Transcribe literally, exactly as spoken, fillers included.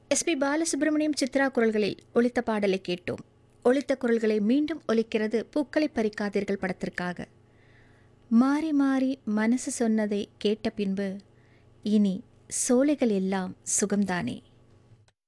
S B Balasubramaniam Chitra குரல்களில் ஒலித்த பாடலை கேட்டோம். ஒலித்த குரல்களை மீண்டும் ஒலிக்கிறது பூக்களை பறிக்காதீர்கள் படத்திற்காக. மாறி மாறி மனசு சொன்னதை கேட்ட பின்பு இனி சோலைகள் எல்லாம் சுகம்தானே.